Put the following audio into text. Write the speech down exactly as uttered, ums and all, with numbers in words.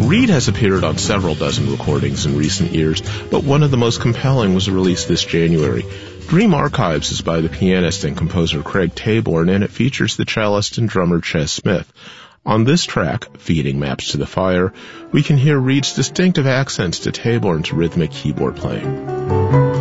Reed has appeared on several dozen recordings in recent years, but one of the most compelling was released this January. Dream Archives is by the pianist and composer Craig Taborn, and it features the cellist and drummer Ches Smith. On this track, Feeding Maps to the Fire, we can hear Reed's distinctive accents to Taborn's rhythmic keyboard playing.